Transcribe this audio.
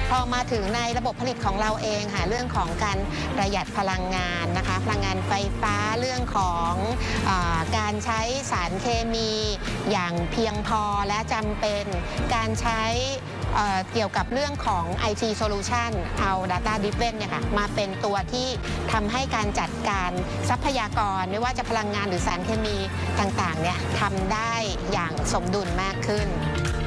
พอมาถึงในระบบผลิตของเราเองค่ะเรื่องของการประหยัดพลังงานนะคะพลังงานไฟฟ้าเรื่องของการใช้สารเคมีอย่างเพียงพอและจำเป็นการใช้เกี่ยวกับเรื่องของ IT Solution เอา Data Driven เนี่ยค่ะมาเป็นตัวที่ทำให้การจัดการทรัพยากรไม่ว่าจะพลังงานหรือสารเคมีต่างๆเนี่ยทำได้อย่างสมดุลมากขึ้น